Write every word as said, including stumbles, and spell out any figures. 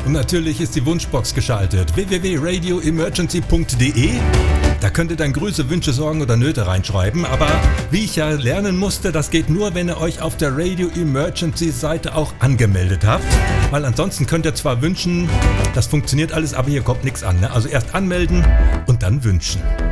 Und natürlich ist die Wunschbox geschaltet. w w w punkt radio emergency punkt d e. Da könnt ihr dann Grüße, Wünsche, Sorgen oder Nöte reinschreiben. Aber wie ich ja lernen musste, das geht nur, wenn ihr euch auf der Radio Emergency Seite auch angemeldet habt. Weil ansonsten könnt ihr zwar wünschen, das funktioniert alles, aber hier kommt nichts an. Ne? Also erst anmelden und dann wünschen.